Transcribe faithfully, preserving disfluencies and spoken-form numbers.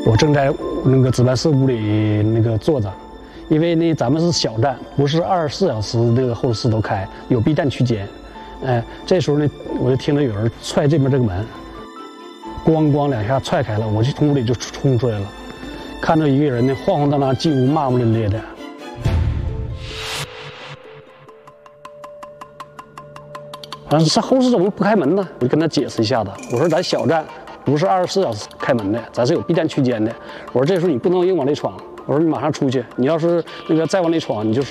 我正在那个值班室屋里那个坐着，因为呢咱们是小站，不是二十四小时那个候室室都开，有避弹区间。哎，这时候呢，我就听到有人踹这边这个门，咣咣两下踹开了，我就从屋里就冲出来了，看到一个人呢晃晃荡荡进屋，骂骂咧咧的。反正是后室怎么不开门呢？我就跟他解释一下子，我说咱小站不是二十四小时开门的，咱是有避弹区间的。我说这时候你不能硬往里闯，我说你马上出去，你要是那个再往里闯，你就